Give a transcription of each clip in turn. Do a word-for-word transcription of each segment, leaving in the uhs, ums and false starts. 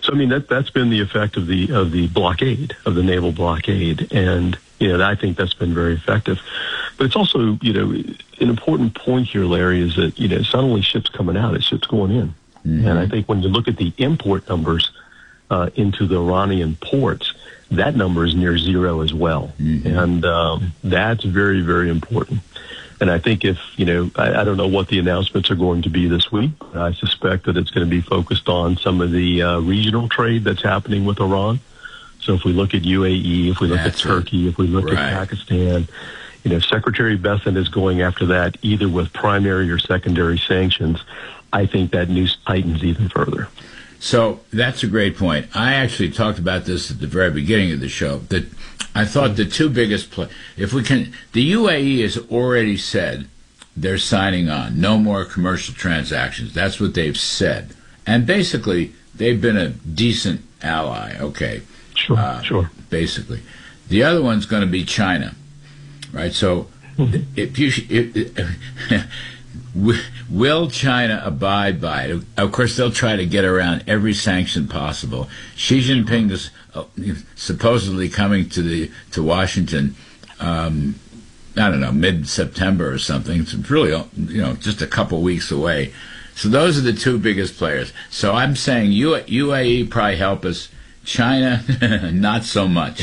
So, I mean, that, that's been the effect of the of the blockade, of the naval blockade. And, you know, I think that's been very effective. But it's also, you know, an important point here, Larry, is that, you know, it's not only ships coming out, it's ships going in. Mm-hmm. And I think when you look at the import numbers uh, into the Iranian ports, that number is near zero as well. Mm-hmm. And um, that's very, very important. And I think if, you know, I, I don't know what the announcements are going to be this week. But I suspect that it's going to be focused on some of the uh, regional trade that's happening with Iran. So if we look at U A E, if we look that's at Turkey, it. if we look right. at Pakistan, you know, Secretary Bessent is going after that either with primary or secondary sanctions. I think that news tightens even further. So that's a great point. I actually talked about this at the very beginning of the show, that I thought the two biggest play, if we can, the U A E has already said they're signing on, no more commercial transactions. That's what they've said. And basically, they've been a decent ally, okay. Sure, uh, sure. Basically. The other one's going to be China, right? So mm-hmm. if you, if, if, will China abide by it? Of course, they'll try to get around every sanction possible. Xi Jinping is uh, supposedly coming to the to Washington. Um, I don't know, mid-September or something. It's really, you know, just a couple weeks away. So those are the two biggest players. So I'm saying U- U A E probably help us. China, not so much.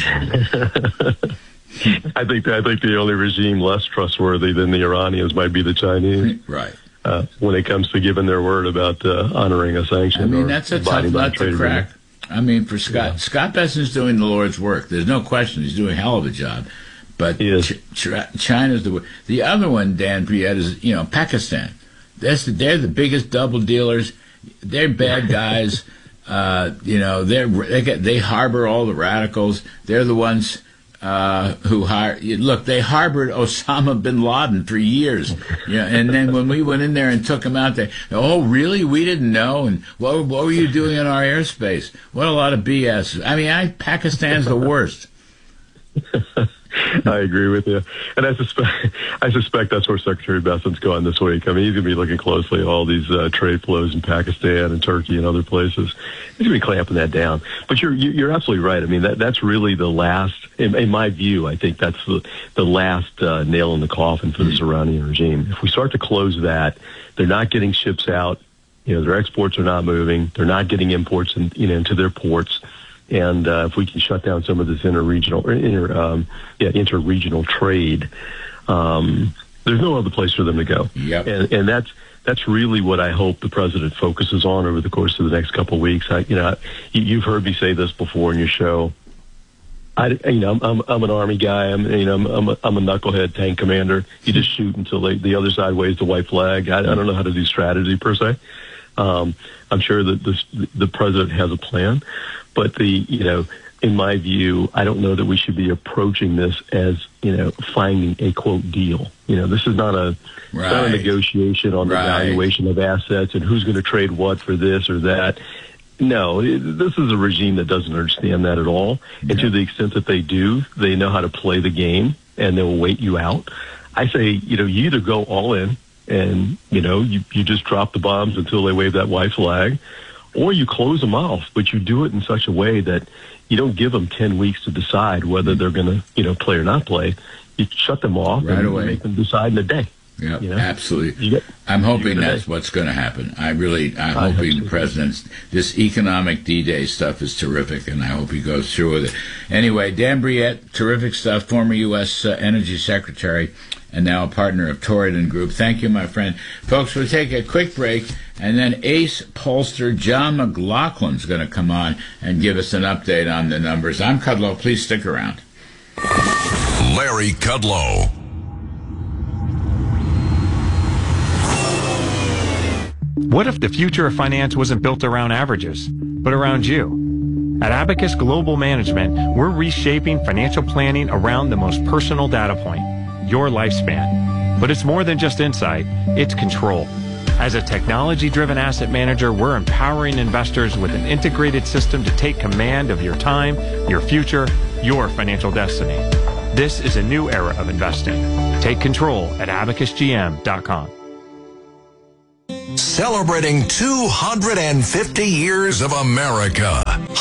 I think I think the only regime less trustworthy than the Iranians might be the Chinese. Right. Uh, when it comes to giving their word about uh, honoring a sanction. I mean, that's a tough nut to crack. I mean, for Scott, yeah. Scott Bessent's doing the Lord's work. There's no question he's doing a hell of a job. But Ch- Ch- China's the the other one, Dan Briette, is, you know, Pakistan. That's the, they're the biggest double dealers. They're bad guys. uh, you know, they're, they get, they harbor all the radicals. They're the ones uh, who hire. Look, they harbored Osama bin Laden for years. You know, and then when we went in there and took him out, they, oh, really? We didn't know. And what, what were you doing in our airspace? What a lot of B S. I mean, I, Pakistan's the worst. I agree with you, and I suspect I suspect that's where Secretary Bessent's going this week. I mean, he's going to be looking closely at all these uh, trade flows in Pakistan and Turkey and other places. He's going to be clamping that down. But you're you're absolutely right. I mean, that that's really the last, in, in my view. I think that's the the last uh, nail in the coffin for this Iranian regime. If we start to close that, they're not getting ships out. You know, their exports are not moving. They're not getting imports in, you know, into their ports. And uh, if we can shut down some of this inter-regional, inter, um, yeah, inter-regional trade, um, there's no other place for them to go. Yep. And, and that's that's really what I hope the president focuses on over the course of the next couple of weeks. I, you know, you, you've heard me say this before in your show. I, you know, I'm, I'm, I'm an Army guy. I'm, you know, I'm, I'm, a, I'm a knucklehead tank commander. You just shoot until they, the other side waves the white flag. I, I don't know how to do strategy per se. Um, I'm sure that this, the president has a plan. But the, you know, in my view, I don't know that we should be approaching this as, you know, finding a quote deal. You know, this is not a, right. not a negotiation on the right. valuation of assets and who's going to trade what for this or that. No, it, this is a regime that doesn't understand that at all. Yeah. And to the extent that they do, they know how to play the game and they'll wait you out. I say, you know, you either go all in and, you know, you, you just drop the bombs until they wave that white flag, or you close them off, but you do it in such a way that you don't give them ten weeks to decide whether mm-hmm. they're going to, you know, play or not play. You shut them off right and away. Make them decide in a day. Yeah, you know? Absolutely. Get, I'm hoping that's what's going to happen. I really, I'm I hoping the president's, this economic D-Day stuff is terrific, and I hope he goes through with it. Anyway, Dan Briette, terrific stuff, former U S Uh, Energy Secretary, and now a partner of Torridon Group. Thank you, my friend. Folks, we'll take a quick break, and then ace pollster John McLaughlin's going to come on and give us an update on the numbers. I'm Kudlow. Please stick around. Larry Kudlow. What if the future of finance wasn't built around averages, but around you? At Abacus Global Management, we're reshaping financial planning around the most personal data point, your lifespan. But it's more than just insight, it's control. As a technology-driven asset manager, we're empowering investors with an integrated system to take command of your time, your future, your financial destiny. This is a new era of investing. Take control at abacus g m dot com. Celebrating two hundred fifty years of America.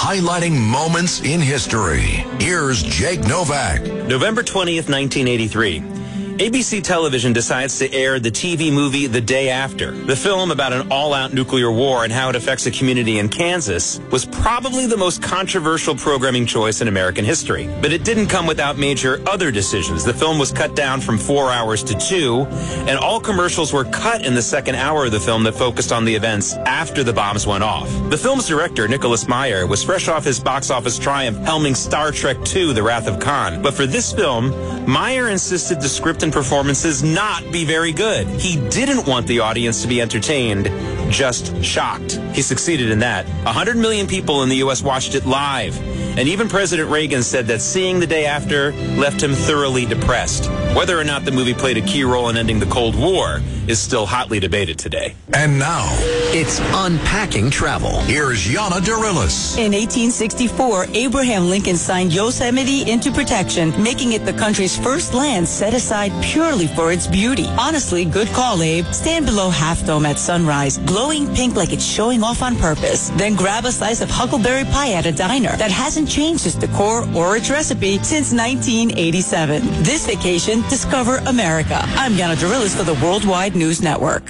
highlighting moments in history. Here's Jake Novak. November twentieth, nineteen eighty-three. A B C Television decides to air the T V movie The Day After. The film about an all-out nuclear war and how it affects a community in Kansas was probably the most controversial programming choice in American history. But it didn't come without major other decisions. The film was cut down from four hours to two, and all commercials were cut in the second hour of the film that focused on the events after the bombs went off. The film's director, Nicholas Meyer, was fresh off his box office triumph helming Star Trek two, The Wrath of Khan. But for this film, Meyer insisted the script and performances not be very good. He didn't want the audience to be entertained, just shocked. He succeeded in that. one hundred million people in the U S watched it live. And even President Reagan said that seeing The Day After left him thoroughly depressed. Whether or not the movie played a key role in ending the Cold War is still hotly debated today. And now, it's Unpacking Travel. Here's Yana Darilis. In eighteen sixty-four, Abraham Lincoln signed Yosemite into protection, making it the country's first land set aside purely for its beauty. Honestly, good call, Abe. Stand below Half Dome at sunrise, glowing pink like it's showing off on purpose. Then grab a slice of huckleberry pie at a diner that hasn't changed its decor or its recipe since nineteen eighty-seven. This vacation, discover America. I'm Yana Darilis for the Worldwide News Network.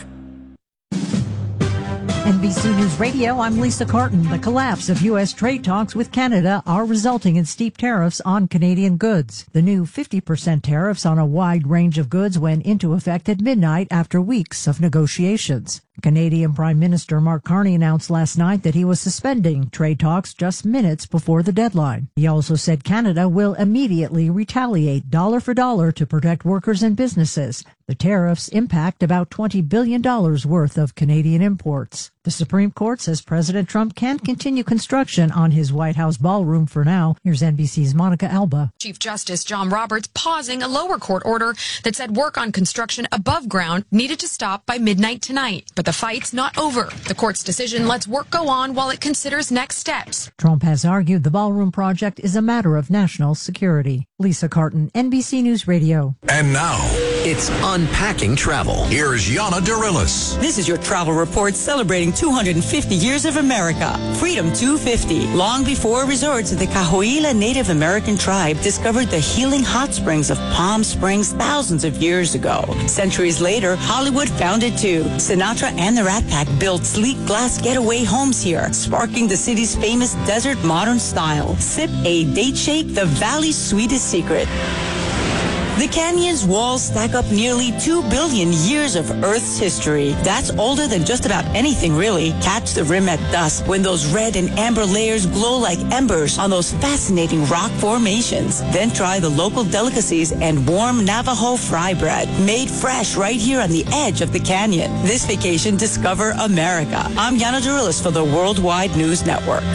N B C News Radio, I'm Lisa Carton. The collapse of U S trade talks with Canada are resulting in steep tariffs on Canadian goods. The new fifty percent tariffs on a wide range of goods went into effect at midnight after weeks of negotiations. Canadian Prime Minister Mark Carney announced last night that he was suspending trade talks just minutes before the deadline. He also said Canada will immediately retaliate dollar for dollar to protect workers and businesses. The tariffs impact about twenty billion dollars worth of Canadian imports. The Supreme Court says President Trump can't continue construction on his White House ballroom for now. Here's N B C's Monica Alba. Chief Justice John Roberts pausing a lower court order that said work on construction above ground needed to stop by midnight tonight. But the fight's not over. The court's decision lets work go on while it considers next steps. Trump has argued the ballroom project is a matter of national security. Lisa Carton, N B C News Radio. And now, it's Unpacking Travel. Here's Yana Darilis. This is your travel report celebrating two hundred fifty years of America. Freedom two fifty. Long before resorts of the Cahuilla Native American tribe discovered the healing hot springs of Palm Springs thousands of years ago. Centuries later, Hollywood found it too. Sinatra and the Rat Pack built sleek glass getaway homes here, sparking the city's famous desert modern style. Sip a date shake, the valley's sweetest secret. The canyon's walls stack up nearly two billion years of Earth's history. That's older than just about anything, really. Catch the rim at dusk when those red and amber layers glow like embers on those fascinating rock formations. Then try the local delicacies and warm Navajo fry bread, made fresh right here on the edge of the canyon. This vacation, discover America. I'm Yana Darilis for the Worldwide News Network.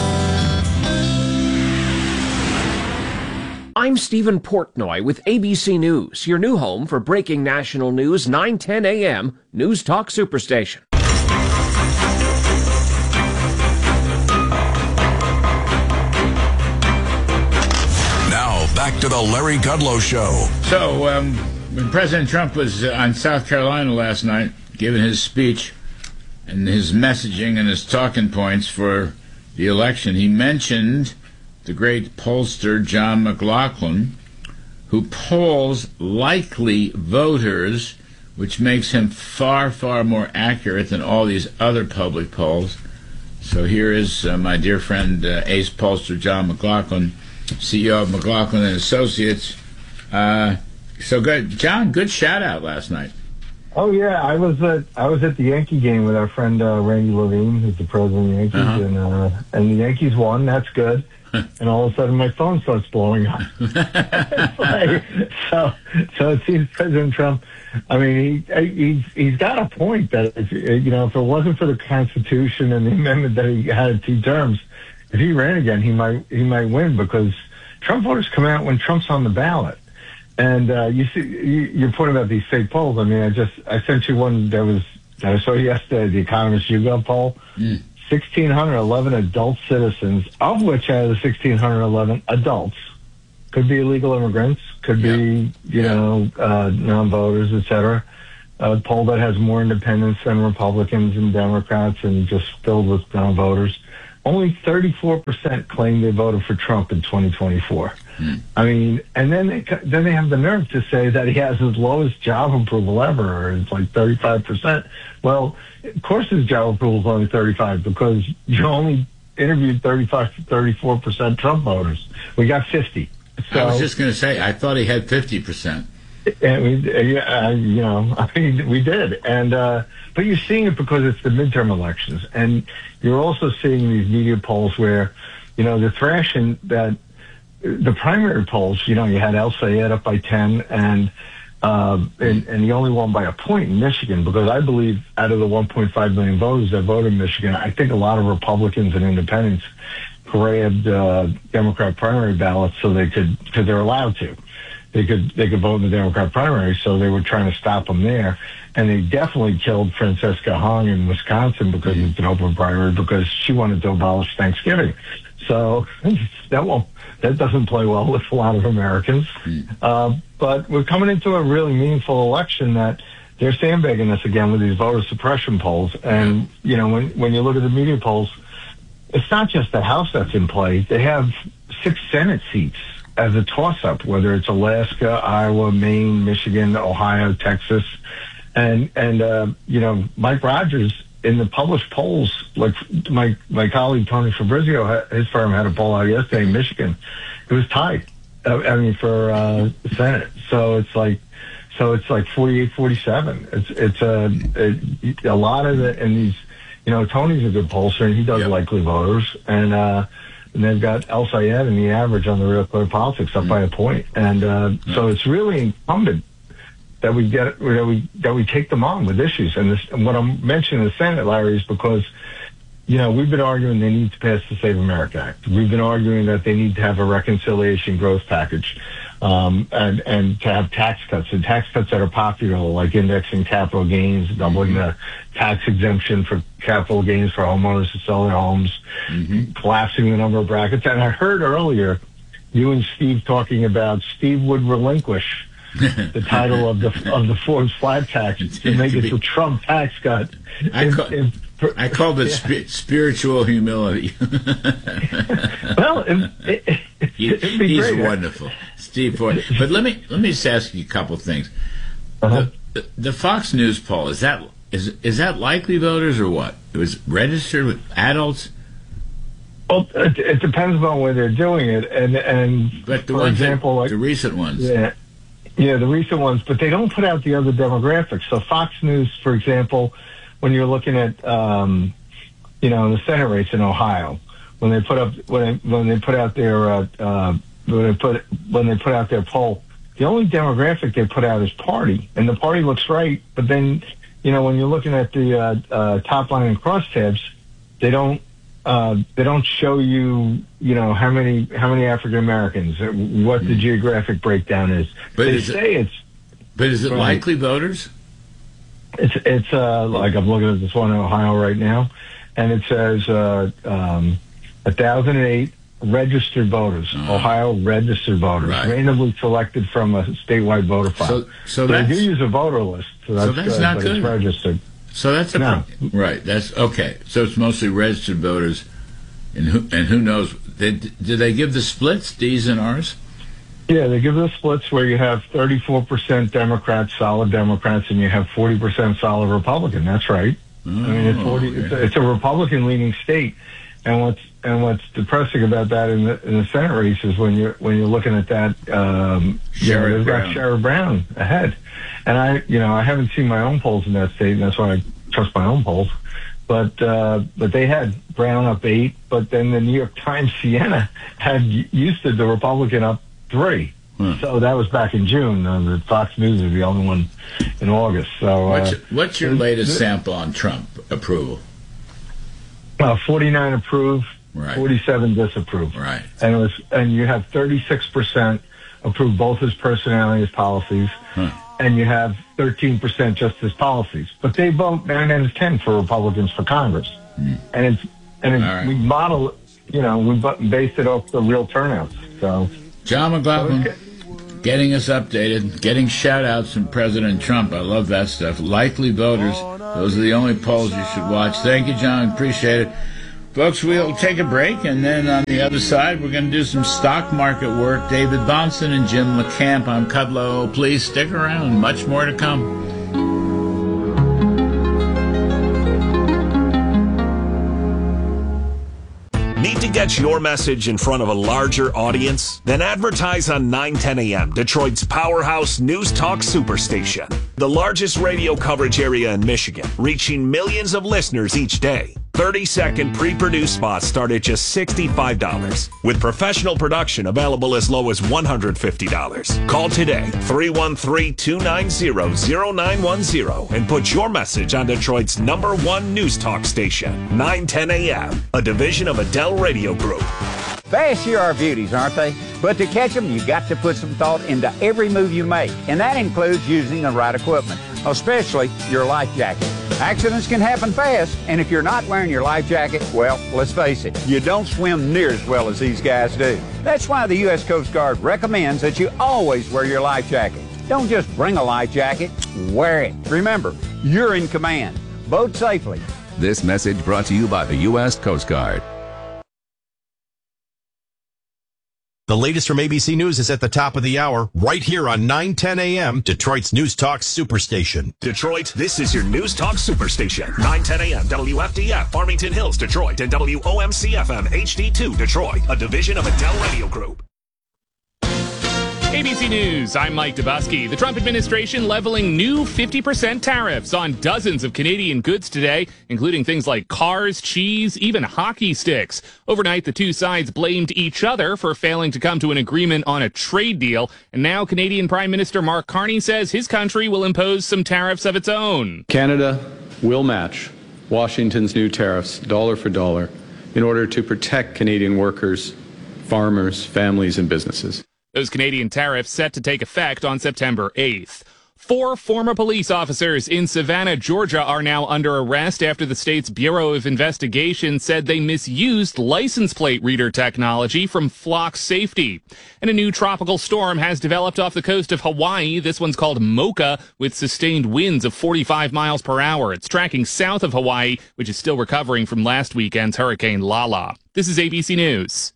I'm Stephen Portnoy with A B C News, your new home for breaking national news, nine ten a.m. News Talk Superstation. Now, back to the Larry Kudlow Show. So, um, when President Trump was on South Carolina last night, giving his speech and his messaging and his talking points for the election, he mentioned the great pollster John McLaughlin, who polls likely voters, which makes him far, far more accurate than all these other public polls. So here is uh, my dear friend, uh, ace pollster John McLaughlin, C E O of McLaughlin and Associates. Uh, so good, John. Good shout out last night. Oh yeah, I was at I was at the Yankee game with our friend uh, Randy Levine, who's the president of the Yankees, uh-huh. and uh, and the Yankees won. That's good. And all of a sudden, my phone starts blowing up. like, so, so it seems President Trump. I mean, he he's he's got a point that if, you know, if it wasn't for the Constitution and the amendment that he had two terms, if he ran again, he might he might win because Trump voters come out when Trump's on the ballot. And uh, you see, you, you're pointing about these fake polls. I mean, I just I sent you one that was that I saw yesterday, the Economist YouGov poll. Mm. one thousand six hundred eleven adult citizens, of which out of the one thousand six hundred eleven adults, could be illegal immigrants, could yeah. be, you yeah. know, uh, non-voters, et cetera. A poll that has more independents than Republicans and Democrats and just filled with non-voters. only thirty-four percent claim they voted for Trump in twenty twenty-four. Hmm. I mean, and then they then they have the nerve to say that he has his lowest job approval ever, or it's like thirty-five percent. Well, of course his job approval is only thirty-five because you only interviewed thirty-five to thirty-four percent Trump voters. We got fifty. So, I was just going to say, I thought he had fifty percent. And we, yeah, you know, I mean, we did. And, uh, but you're seeing it because it's the midterm elections. And you're also seeing these media polls where, you know, they're thrashing that the primary polls, you know, you had El Sayed up by ten and, um, and, and he only won by a point in Michigan because I believe out of the one point five million voters that voted in Michigan, I think a lot of Republicans and independents grabbed, uh, Democrat primary ballots so they could, because they're allowed to. They could they could vote in the Democrat primary, so they were trying to stop them there. And they definitely killed Francesca Hung in Wisconsin because mm-hmm. it's an open primary because she wanted to abolish Thanksgiving. So that won't that doesn't play well with a lot of Americans. Mm-hmm. Uh, but we're coming into a really meaningful election that they're sandbagging us again with these voter suppression polls. And mm-hmm. you know when when you look at the media polls, it's not just the House that's in play. They have six Senate seats as a toss-up, whether it's Alaska, Iowa, Maine, Michigan, Ohio, Texas. And, and uh, you know, Mike Rogers, in the published polls, like my my colleague Tony Fabrizio, his firm had a poll out yesterday in Michigan. It was tied, I mean, for uh, Senate. So it's like, so it's like forty-eight forty-seven. It's, it's a, it, a lot of the, and these, you know, Tony's a good pollster and he does yep. likely voters. And, uh, And they've got El Sayed and the average on the Real Clear Politics up mm-hmm. by a point. And uh, mm-hmm. so it's really incumbent that we get that we that we take them on with issues. And, this, and what I'm mentioning the Senate, Larry, is because, you know, we've been arguing they need to pass the Save America Act. We've been arguing that they need to have a reconciliation growth package um, and, and to have tax cuts. And tax cuts that are popular, like indexing capital gains, doubling mm-hmm. the tax exemption for capital gains for homeowners to sell their homes, mm-hmm. collapsing the number of brackets. And I heard earlier you and Steve talking about Steve would relinquish the title of the of the Forbes flat tax to make it the Trump tax cut. I, call, in, in, I called it yeah. sp- spiritual humility. Well, it, it, it, he, it'd be he's great. wonderful, Steve Ford. But let me let me just ask you a couple things. Uh-huh. The, the, the Fox News poll, is that is is that likely voters or what? It was registered with adults. Well, it, it depends on where they're doing it, and and but the for ones example, that, like, the recent ones, yeah, yeah, the recent ones, but they don't put out the other demographics. So Fox News, for example, when you're looking at, um, you know, the Senate race in Ohio, when they put up when they, when they put out their uh, uh, when they put when they put out their poll, the only demographic they put out is party, and the party looks right, but then, you know, when you're looking at the uh, uh, top line and crosstabs, they don't. Uh, they don't show you, you know, how many how many African Americans, what mm. the geographic breakdown is. But they is say it, it's. But is it right. likely voters? It's it's uh, like I'm looking at this one in Ohio right now, and it says uh, um, one thousand eight registered voters, uh-huh. Ohio registered voters, right. randomly selected from a statewide voter file. So, so they do use a voter list, so that's, so that's good, not but good. It's registered. So that's a no. right. That's okay. So it's mostly registered voters, and who and who knows? They, do they give the splits, D's and R's? Yeah, they give the splits where you have thirty-four percent Democrats, solid Democrats, and you have forty percent solid Republican. That's right. Oh, I mean, it's forty. Okay. It's, a, it's a Republican-leaning state, and what's and what's depressing about that in the in the Senate race is when you're when you're looking at that, um, you know, they've got Sherrod Brown ahead. And I, you know, I haven't seen my own polls in that state, and that's why I trust my own polls. But uh, but they had Brown up eight, but then the New York Times Siena had Houston, the Republican, up three. Hmm. So that was back in June. Uh, the Fox News is the only one in August. So what's, uh, what's your latest sample on Trump approval? Uh, forty-nine approve, right. forty-seven disapprove. Right. And it was, and you have thirty-six percent approve both his personality and his policies. Huh. And you have thirteen percent just his policies. But they vote nine out of ten for Republicans for Congress. Mm. And it's, and it's, right. we model, you know, we based it off the real turnouts. So, John McLaughlin, so getting us updated, getting shout-outs from President Trump. I love that stuff. Likely voters, those are the only polls you should watch. Thank you, John. Appreciate it. Folks, we'll take a break, and then on the other side, we're going to do some stock market work. David Bahnsen and Jim LeCamp on Kudlow. Please stick around. Much more to come. Need to get your message in front of a larger audience? Then advertise on nine ten A M, Detroit's powerhouse news talk superstation. The largest radio coverage area in Michigan, reaching millions of listeners each day. thirty-second pre-produced spots start at just sixty-five dollars, with professional production available as low as one hundred fifty dollars. Call today, three one three, two nine zero, zero nine one zero, and put your message on Detroit's number one news talk station, nine ten A M, a division of Adele Radio Group. Fast sure are beauties, aren't they? But to catch them, you got to put some thought into every move you make, and that includes using the right equipment, especially your life jacket. Accidents can happen fast, and if you're not wearing your life jacket, well, let's face it, you don't swim near as well as these guys do. That's why the U S Coast Guard recommends that you always wear your life jacket. Don't just bring a life jacket, wear it. Remember, you're in command. Boat safely. This message brought to you by the U S Coast Guard. The latest from A B C News is at the top of the hour, right here on nine ten A M, Detroit's News Talk Superstation. Detroit, this is your News Talk Superstation. nine ten A M, W F D F, Farmington Hills, Detroit, and W O M C F M H D two, Detroit, a division of Adele Radio Group. A B C News, I'm Mike Dubusky. The Trump administration leveling new fifty percent tariffs on dozens of Canadian goods today, including things like cars, cheese, even hockey sticks. Overnight, the two sides blamed each other for failing to come to an agreement on a trade deal. And now Canadian Prime Minister Mark Carney says his country will impose some tariffs of its own. Canada will match Washington's new tariffs dollar for dollar in order to protect Canadian workers, farmers, families, and businesses. Those Canadian tariffs set to take effect on September eighth. Four former police officers in Savannah, Georgia are now under arrest after the state's Bureau of Investigation said they misused license plate reader technology from Flock Safety. And a new tropical storm has developed off the coast of Hawaii. This one's called Mocha, with sustained winds of forty-five miles per hour. It's tracking south of Hawaii, which is still recovering from last weekend's Hurricane Lala. This is A B C News.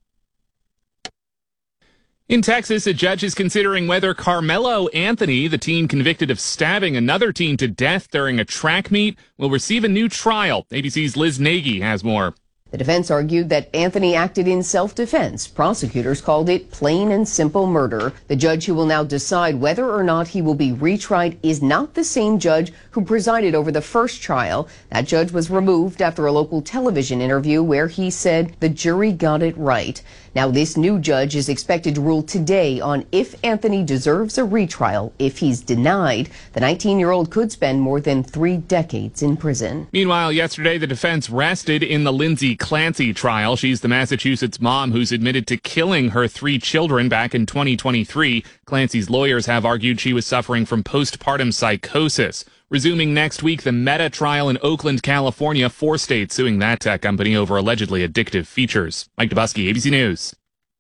In Texas, a judge is considering whether Carmelo Anthony, the teen convicted of stabbing another teen to death during a track meet, will receive a new trial. A B C's Liz Nagy has more. The defense argued that Anthony acted in self-defense. Prosecutors called it plain and simple murder. The judge who will now decide whether or not he will be retried is not the same judge who presided over the first trial. That judge was removed after a local television interview where he said the jury got it right. Now, this new judge is expected to rule today on if Anthony deserves a retrial. If he's denied, the nineteen-year-old could spend more than three decades in prison. Meanwhile, yesterday, the defense rested in the Lindsay Clancy trial. She's the Massachusetts mom who's admitted to killing her three children back in twenty twenty-three. Clancy's lawyers have argued she was suffering from postpartum psychosis. Resuming next week, the Meta trial in Oakland, California, four states suing that tech company over allegedly addictive features. Mike Dubusky, A B C News.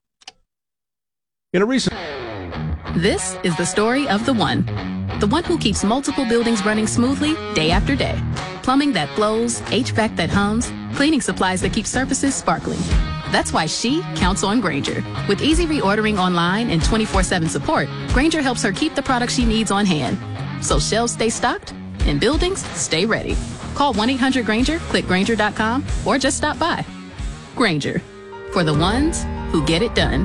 In a recent... This is the story of the one. The one who keeps multiple buildings running smoothly day after day. Plumbing that flows, H V A C that hums, cleaning supplies that keep surfaces sparkling. That's why she counts on Grainger. With easy reordering online and twenty-four seven support, Grainger helps her keep the products she needs on hand. So shelves stay stocked and buildings stay ready. Call one eight hundred Grainger, click Grainger dot com, or just stop by. Grainger, for the ones who get it done.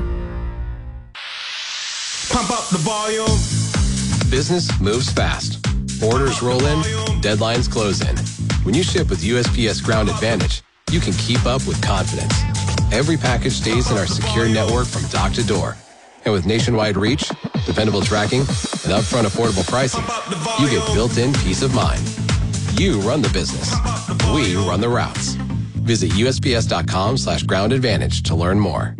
Pump up the volume. Business moves fast. Orders roll in, deadlines close in. When you ship with U S P S Ground Advantage, you can keep up with confidence. Every package stays in our secure network from dock to door. And with nationwide reach, dependable tracking, and upfront affordable pricing, you get built-in peace of mind. You run the business. We run the routes. Visit U S P S dot com slash ground advantage to learn more.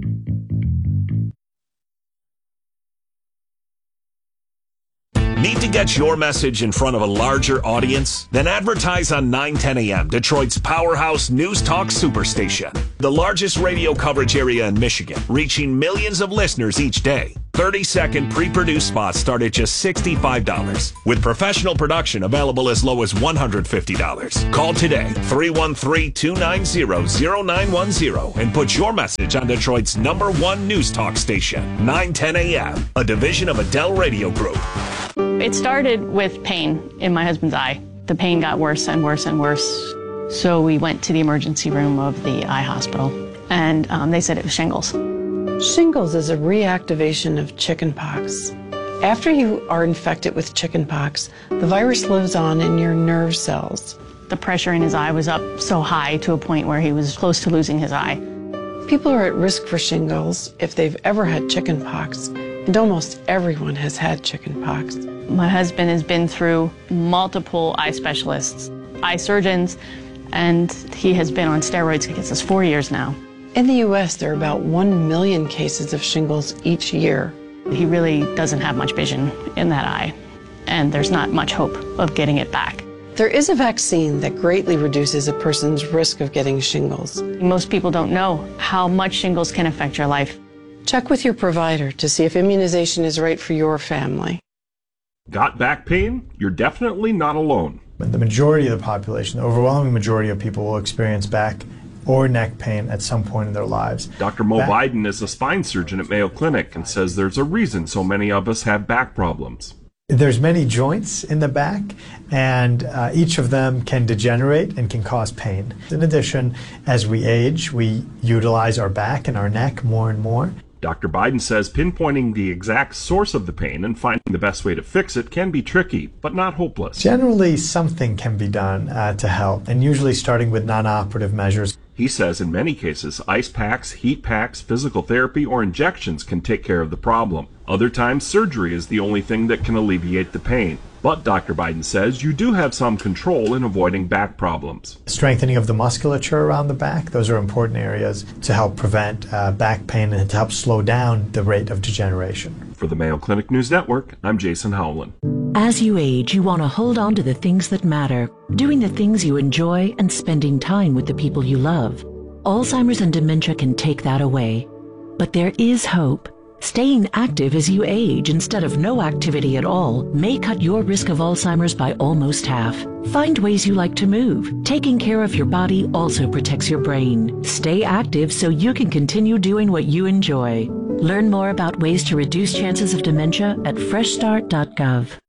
Need to get your message in front of a larger audience? Then advertise on nine ten A M, Detroit's powerhouse news talk superstation. The largest radio coverage area in Michigan, reaching millions of listeners each day. thirty-second pre-produced spots start at just sixty-five dollars, with professional production available as low as one hundred fifty dollars. Call today, three one three, two nine zero, zero nine one zero, and put your message on Detroit's number one news talk station, nine ten A M, a division of Adele Radio Group. It started with pain in my husband's eye. The pain got worse and worse and worse. So we went to the emergency room of the eye hospital, and um, they said it was shingles. Shingles is a reactivation of chickenpox. After you are infected with chickenpox, the virus lives on in your nerve cells. The pressure in his eye was up so high to a point where he was close to losing his eye. People are at risk for shingles if they've ever had chickenpox, and almost everyone has had chickenpox. My husband has been through multiple eye specialists, eye surgeons, and he has been on steroids. It's us four years now. In the U S, there are about one million cases of shingles each year. He really doesn't have much vision in that eye, and there's not much hope of getting it back. There is a vaccine that greatly reduces a person's risk of getting shingles. Most people don't know how much shingles can affect your life. Check with your provider to see if immunization is right for your family. Got back pain? You're definitely not alone. But the majority of the population, the overwhelming majority of people will experience back or neck pain at some point in their lives. Doctor Mo back- Biden is a spine surgeon at Mayo Clinic and says there's a reason so many of us have back problems. There's many joints in the back, and uh, each of them can degenerate and can cause pain. In addition, as we age, we utilize our back and our neck more and more. Doctor Biden says pinpointing the exact source of the pain and finding the best way to fix it can be tricky, but not hopeless. Generally, something can be done uh, to help, and usually starting with non-operative measures. He says in many cases, ice packs, heat packs, physical therapy, or injections can take care of the problem. Other times, surgery is the only thing that can alleviate the pain. But Doctor Biden says you do have some control in avoiding back problems. Strengthening of the musculature around the back, those are important areas to help prevent uh, back pain and to help slow down the rate of degeneration. For the Mayo Clinic News Network, I'm Jason Howland. As you age, you want to hold on to the things that matter, doing the things you enjoy and spending time with the people you love. Alzheimer's and dementia can take that away. But there is hope. Staying active as you age instead of no activity at all may cut your risk of Alzheimer's by almost half. Find ways you like to move. Taking care of your body also protects your brain. Stay active so you can continue doing what you enjoy. Learn more about ways to reduce chances of dementia at fresh start dot gov.